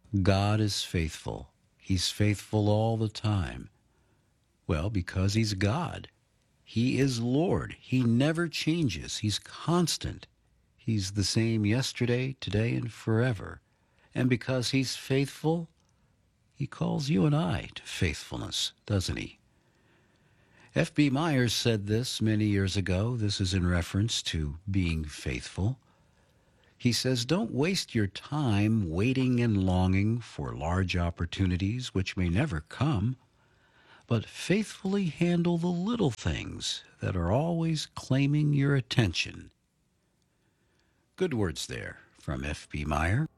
God is faithful. He's faithful all the time. Well, because he's God. He is Lord. He never changes. He's constant. He's the same yesterday, today, and forever. And because he's faithful, he calls you and I to faithfulness, doesn't he? F.B. Myers said this many years ago. This is in reference to being faithful. He says, don't waste your time waiting and longing for large opportunities which may never come, but faithfully handle the little things that are always claiming your attention. Good words there from F.B. Meyer.